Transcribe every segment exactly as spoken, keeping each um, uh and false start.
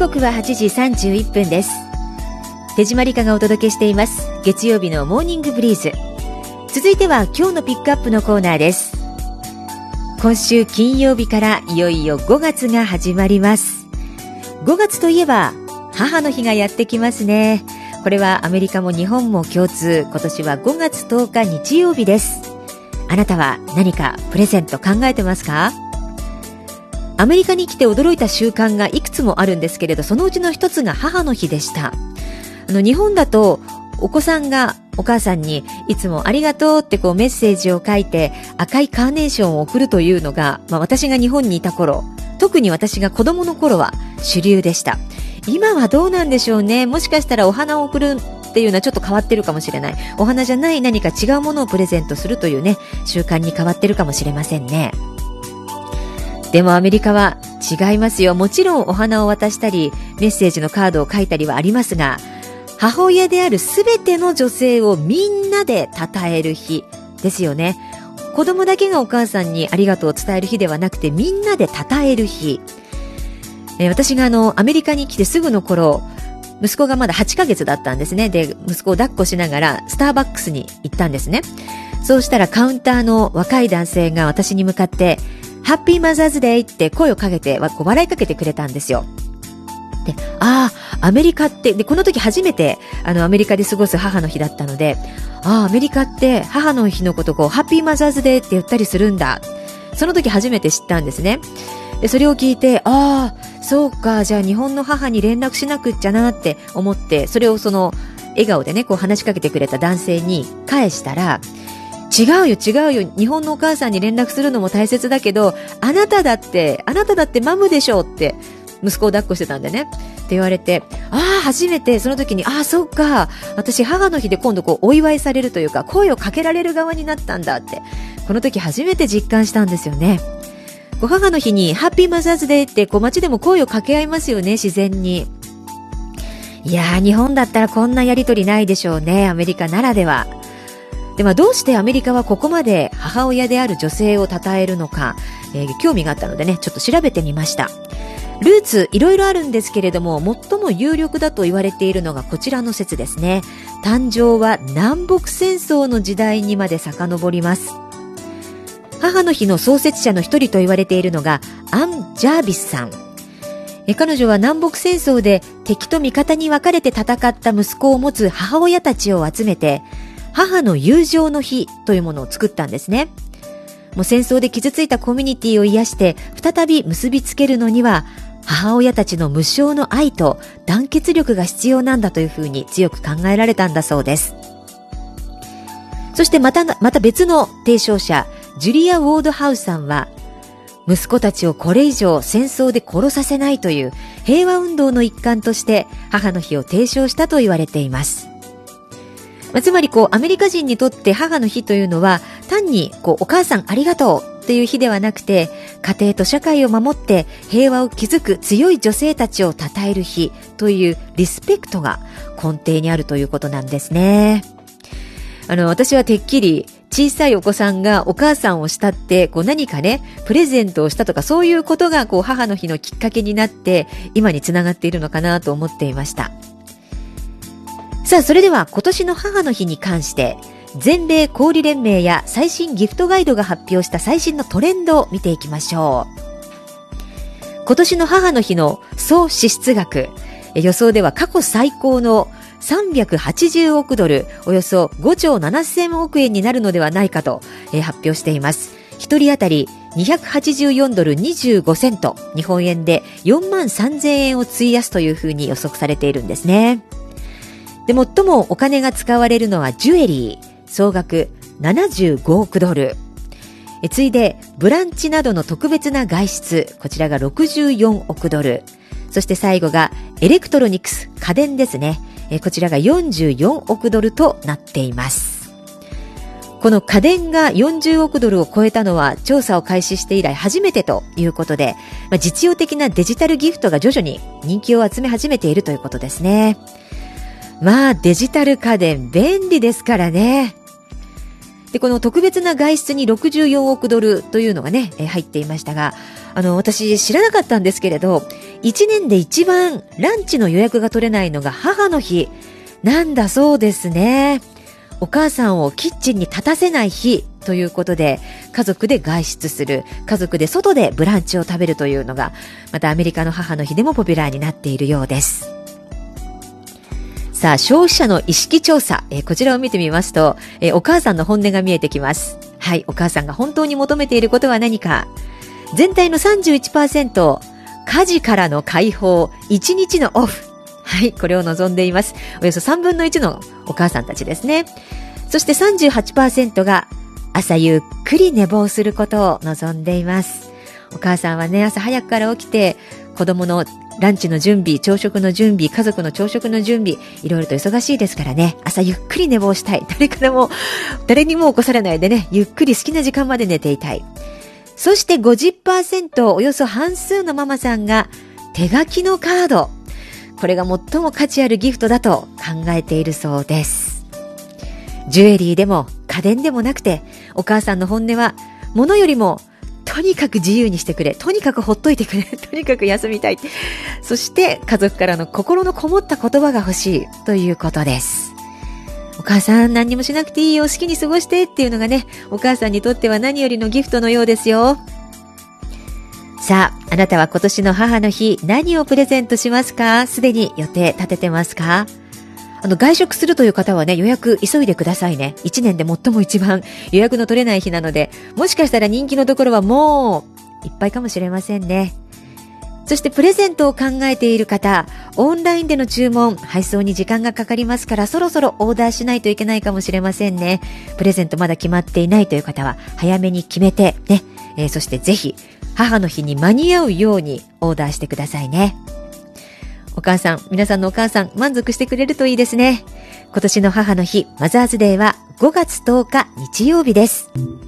刻ははちじさんじゅういっぷんです。手締まりかがお届けしています月曜日のモーニングブリーズ。続いては今日のピックアップのコーナーです。今週金曜日からいよいよごがつが始まります。ごがつといえば母の日がやってきますね。これはアメリカも日本も共通。今年はごがつとおか日曜日です。あなたは何かプレゼント考えてますか？アメリカに来て驚いた習慣がいくつもあるんですけれど、そのうちの一つが母の日でした。あの日本だとお子さんがお母さんにいつもありがとうってこうメッセージを書いて赤いカーネーションを送るというのが、まあ、私が日本にいた頃、特に私が子供の頃は主流でした。今はどうなんでしょうね。もしかしたらお花を送るっていうのはちょっと変わってるかもしれない。お花じゃない何か違うものをプレゼントするというね、習慣に変わってるかもしれませんね。でもアメリカは違いますよ。もちろんお花を渡したりメッセージのカードを書いたりはありますが、母親であるすべての女性をみんなで称える日ですよね。子供だけがお母さんにありがとうを伝える日ではなくて、みんなで称える日。えー、私があのアメリカに来てすぐの頃、息子がまだはちかげつだったんですね。で、息子を抱っこしながらスターバックスに行ったんですね。そうしたらカウンターの若い男性が私に向かってハッピーマザーズデーって声をかけて、笑いかけてくれたんですよ。で、ああ、アメリカって、で、この時初めて、あの、アメリカで過ごす母の日だったので、ああ、アメリカって母の日のことをハッピーマザーズデーって言ったりするんだ。その時初めて知ったんですね。で、それを聞いて、ああ、そうか、じゃあ日本の母に連絡しなくっちゃなって思って、それをその、笑顔でね、こう話しかけてくれた男性に返したら、違うよ違うよ、日本のお母さんに連絡するのも大切だけど、あなただってあなただってマムでしょうって息子を抱っこしてたんでねって言われて、ああ初めてその時に、ああそっか、私母の日で今度こうお祝いされるというか声をかけられる側になったんだって、この時初めて実感したんですよね。こう母の日にハッピーマザーズデーってこう街でも声を掛け合いますよね、自然に。いやー、日本だったらこんなやりとりないでしょうね。アメリカならではで、まあ、どうしてアメリカはここまで母親である女性を称えるのか、えー、興味があったのでね、ちょっと調べてみました。ルーツいろいろあるんですけれども、最も有力だと言われているのがこちらの説ですね。誕生は南北戦争の時代にまで遡ります。母の日の創設者の一人と言われているのがアン・ジャービスさん。え彼女は南北戦争で敵と味方に分かれて戦った息子を持つ母親たちを集めて、母の友情の日というものを作ったんですね。もう戦争で傷ついたコミュニティを癒して再び結びつけるのには、母親たちの無償の愛と団結力が必要なんだというふうに強く考えられたんだそうです。そしてまた、また別の提唱者、ジュリア・ウォードハウスさんは、息子たちをこれ以上戦争で殺させないという平和運動の一環として母の日を提唱したと言われています。つまりこうアメリカ人にとって母の日というのは単にこうお母さんありがとうっていう日ではなくて、家庭と社会を守って平和を築く強い女性たちを称える日というリスペクトが根底にあるということなんですね。あの私はてっきり小さいお子さんがお母さんを慕ってこう何かねプレゼントをしたとか、そういうことがこう母の日のきっかけになって今につながっているのかなと思っていました。さあ、それでは今年の母の日に関して全米小売連盟や最新ギフトガイドが発表した最新のトレンドを見ていきましょう。今年の母の日の総支出額、予想では過去最高のさんびゃくはちじゅうおくドル、およそごちょうななせんおくえんになるのではないかと発表しています。一人当たりにひゃくはちじゅうよんドルにじゅうごセント、日本円でよんまんさんぜんえんを費やすというふうに予測されているんですね。で、最もお金が使われるのはジュエリー、総額ななじゅうごおくドル。え次いでブランチなどの特別な外出、こちらがろくじゅうよんおくドル。そして最後がエレクトロニクス、家電ですね。えこちらがよんじゅうよんおくドルとなっています。この家電がよんじゅうおくドルを超えたのは調査を開始して以来初めてということで、まあ、実用的なデジタルギフトが徐々に人気を集め始めているということですね。まあデジタル家電便利ですからね。で、この特別な外出にろくじゅうよんおくドルというのがね、え入っていましたが、あの私知らなかったんですけれど、 いちねんで一番ランチの予約が取れないのが母の日なんだそうですね。お母さんをキッチンに立たせない日ということで、家族で外出する、家族で外でブランチを食べるというのが、またアメリカの母の日でもポピュラーになっているようです。さあ、消費者の意識調査、えー、こちらを見てみますと、えー、お母さんの本音が見えてきます。はい、お母さんが本当に求めていることは何か。全体の さんじゅういちパーセント、家事からの解放、いちにちのオフ。はい、これを望んでいます。およそさんぶんのいちのお母さんたちですね。そして さんじゅうはちパーセント が朝ゆっくり寝坊することを望んでいます。お母さんはね、朝早くから起きて、子供のランチの準備、朝食の準備、家族の朝食の準備、いろいろと忙しいですからね、朝ゆっくり寝坊したい。誰からも、誰にも起こされないでね、ゆっくり好きな時間まで寝ていたい。そして ごじゅっパーセント、およそ半数のママさんが手書きのカード。これが最も価値あるギフトだと考えているそうです。ジュエリーでも家電でもなくて、お母さんの本音は、物よりもとにかく自由にしてくれ、とにかくほっといてくれ、とにかく休みたい。そして家族からの心のこもった言葉が欲しいということです。お母さん何にもしなくていいよ、好きに過ごしてっていうのがね、お母さんにとっては何よりのギフトのようですよ。さあ、あなたは今年の母の日何をプレゼントしますか？すでに予定立ててますか？あの、外食するという方はね、予約急いでくださいね。一年で最も一番予約の取れない日なので、もしかしたら人気のところはもういっぱいかもしれませんね。そしてプレゼントを考えている方、オンラインでの注文、配送に時間がかかりますから、そろそろオーダーしないといけないかもしれませんね。プレゼントまだ決まっていないという方は、早めに決めてね、えー、そしてぜひ、母の日に間に合うようにオーダーしてくださいね。お母さん、皆さんのお母さん、満足してくれるといいですね。今年の母の日、マザーズデーはごがつとおか日曜日です。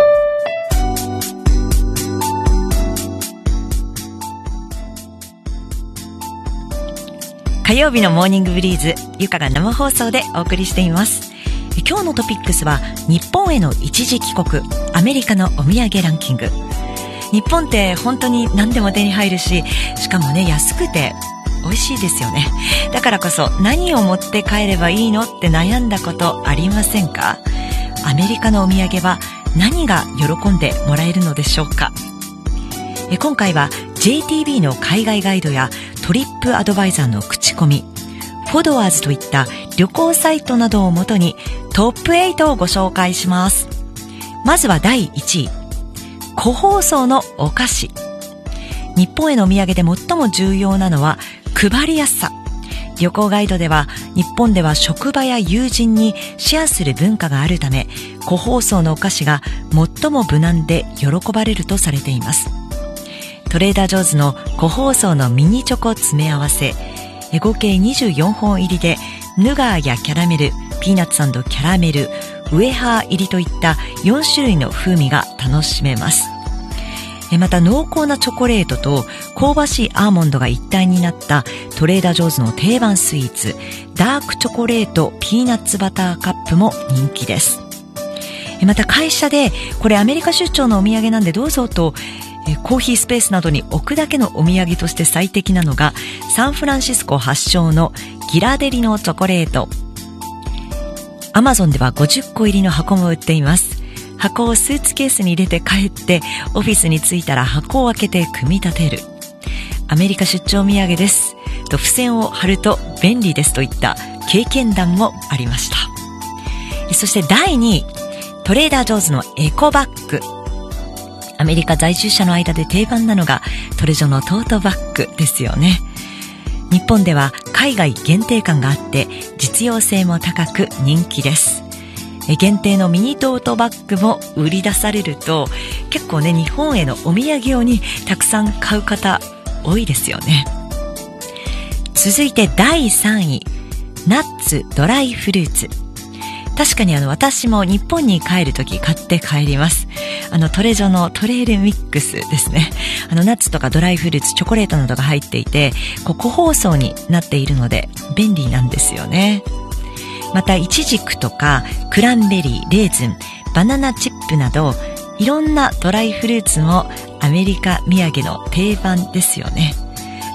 火曜日のモーニングブリーズ、ゆかが生放送でお送りしています。今日のトピックスは、日本への一時帰国、アメリカのお土産ランキング。日本って本当に何でも手に入るし、しかもね、安くて美味しいですよね。だからこそ何を持って帰ればいいのって悩んだことありませんか？アメリカのお土産は何が喜んでもらえるのでしょうか？え今回は ジェイティービー の海外ガイドやトリップアドバイザーの口コミ、フォドワーズといった旅行サイトなどをもとにトップエイトをご紹介します。まずはだいいちい、個包装のお菓子。日本へのお土産で最も重要なのは配りやすさ。旅行ガイドでは日本では職場や友人にシェアする文化があるため、個包装のお菓子が最も無難で喜ばれるとされています。トレーダージョーズの個包装のミニチョコ詰め合わせ、合計にじゅうよんほん入りでヌガーやキャラメル、ピーナッツ&キャラメル、ウエハー入りといったよんしゅるいの風味が楽しめます。また濃厚なチョコレートと香ばしいアーモンドが一体になったトレーダージョーズの定番スイーツ、ダークチョコレートピーナッツバターカップも人気です。また会社でこれアメリカ出張のお土産なんでどうぞとコーヒースペースなどに置くだけのお土産として最適なのがサンフランシスコ発祥のギラデリのチョコレート。アマゾンではごじゅっこ入りの箱も売っています。箱をスーツケースに入れて帰ってオフィスに着いたら箱を開けて組み立てる。アメリカ出張土産ですと付箋を貼ると便利ですといった経験談もありました。そしてだいにい、トレーダージョーズのエコバッグ。アメリカ在住者の間で定番なのがトレジョのトートバッグですよね。日本では海外限定感があって実用性も高く人気です。限定のミニトートバッグも売り出されると結構ね、日本へのお土産用にたくさん買う方多いですよね。続いてだいさんい、ナッツドライフルーツ。確かにあの私も日本に帰るとき買って帰ります。あのトレジョのトレイルミックスですね。あのナッツとかドライフルーツ、チョコレートなどが入っていて、こう個包装になっているので便利なんですよね。またイチジクとかクランベリー、レーズン、バナナチップなどいろんなドライフルーツもアメリカ土産の定番ですよね。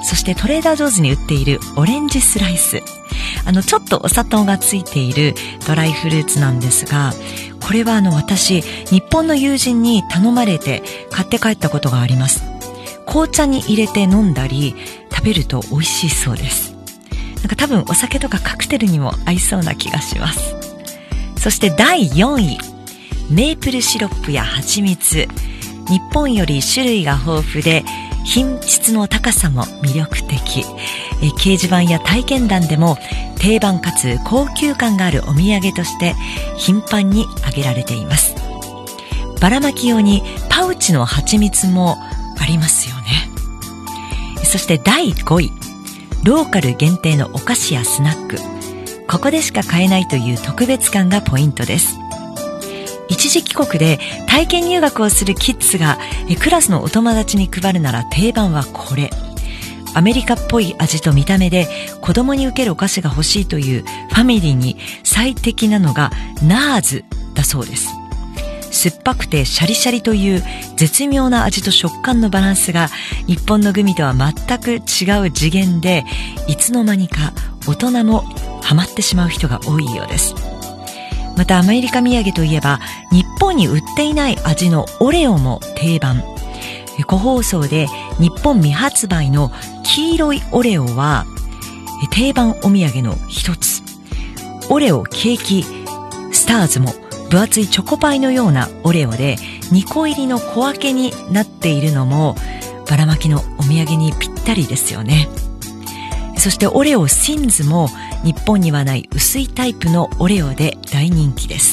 そしてトレーダージョーズに売っているオレンジスライス、あのちょっとお砂糖がついているドライフルーツなんですが、これはあの私日本の友人に頼まれて買って帰ったことがあります。紅茶に入れて飲んだり食べると美味しいそうです。なんか多分お酒とかカクテルにも合いそうな気がします。そしてだいよんい、メープルシロップや蜂蜜。日本より種類が豊富で品質の高さも魅力的。え掲示板や体験談でも定番かつ高級感があるお土産として頻繁に挙げられています。ばらまき用にパウチの蜂蜜もありますよね。そしてだいごい、ローカル限定のお菓子やスナック。ここでしか買えないという特別感がポイントです。一時帰国で体験入学をするキッズがクラスのお友達に配るなら定番はこれ。アメリカっぽい味と見た目で子供に受けるお菓子が欲しいというファミリーに最適なのがナーズだそうです。酸っぱくてシャリシャリという絶妙な味と食感のバランスが日本のグミとは全く違う次元で、いつの間にか大人もハマってしまう人が多いようです。またアメリカ土産といえば日本に売っていない味のオレオも定番。個包装で日本未発売の黄色いオレオは定番お土産の一つ。オレオケーキスターズも分厚いチョコパイのようなオレオでにこ入りの小分けになっているのもばらまきのお土産にぴったりですよね。そしてオレオシンズも日本にはない薄いタイプのオレオで大人気です。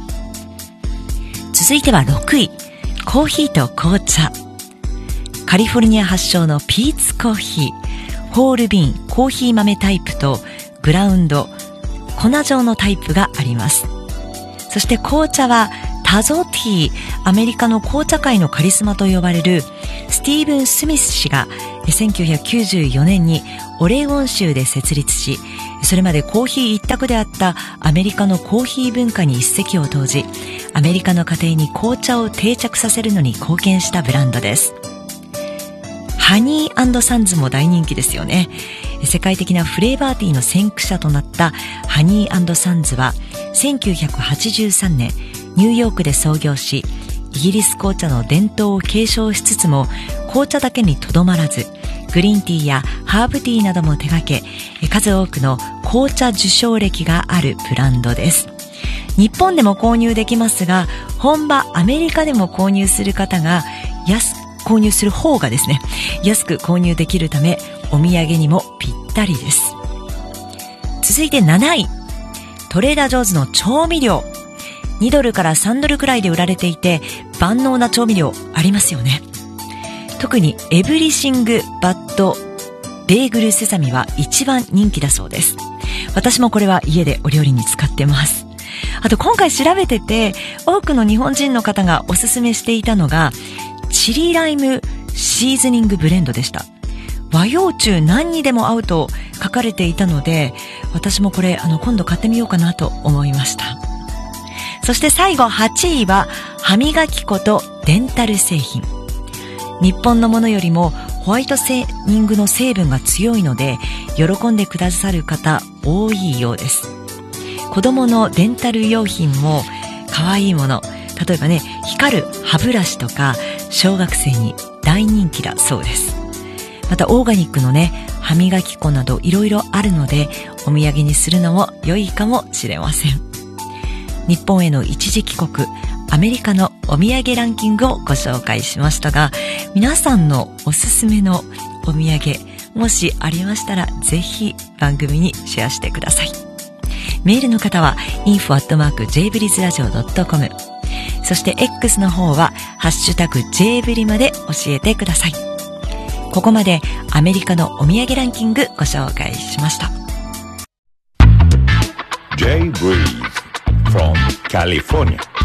続いてはろくい、コーヒーと紅茶。カリフォルニア発祥のピーツコーヒー、ホールビーンコーヒー豆タイプとグラウンド粉状のタイプがあります。そして紅茶はタゾティー、アメリカの紅茶界のカリスマと呼ばれるスティーブン・スミス氏がせんきゅうひゃくきゅうじゅうよねんにオレゴン州で設立し、それまでコーヒー一択であったアメリカのコーヒー文化に一石を投じ、アメリカの家庭に紅茶を定着させるのに貢献したブランドです。ハニー&サンズも大人気ですよね。世界的なフレーバーティーの先駆者となったハニー&サンズはせんきゅうひゃくはちじゅうさんねんニューヨークで創業し、イギリス紅茶の伝統を継承しつつも紅茶だけにとどまらず、グリーンティーやハーブティーなども手掛け、数多くの紅茶受賞歴があるブランドです。日本でも購入できますが、本場アメリカでも購入する方が安く購入する方がですね、安く購入できるためお土産にもぴったりです。続いてなない、トレーダージョーズの調味料。にドルからさんドルくらいで売られていて万能な調味料ありますよね。特にエブリシングバッドベーグルセサミは一番人気だそうです。私もこれは家でお料理に使ってます。あと今回調べてて多くの日本人の方がおすすめしていたのがチリライムシーズニングブレンドでした。和洋中何にでも合うと書かれていたので、私もこれあの今度買ってみようかなと思いました。そして最後はちいは歯磨き粉とデンタル製品。日本のものよりもホワイトセーニングの成分が強いので喜んでくださる方多いようです。子供のデンタル用品も可愛いもの、例えばね、光る歯ブラシとか小学生に大人気だそうです。またオーガニックのね、歯磨き粉などいろいろあるのでお土産にするのも良いかもしれません。日本への一時帰国、アメリカのお土産ランキングをご紹介しましたが、皆さんのおすすめのお土産、もしありましたらぜひ番組にシェアしてください。メールの方は インフォ アットマーク ジェイブリズラジオ ドットコム、 そして X の方はハッシュタグ ジェイブリ まで教えてください。ここまでアメリカのお土産ランキングご紹介しました。 J-Breeze from California